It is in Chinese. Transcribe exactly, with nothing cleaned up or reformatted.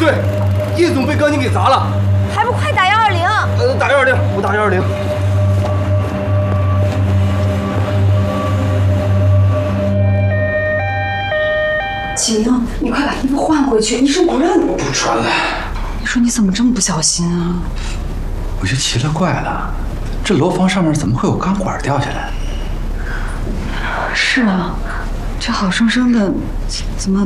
对，叶总被钢筋给砸了， 还不快打幺二零？ 呃，打幺二零，我打幺二零。 秦英，你快把衣服换回去，医生不认。 不穿了。 你说你怎么这么不小心啊？ 我就奇了怪了，这楼房上面怎么会有钢管掉下来？ 是啊，这好生生的，怎么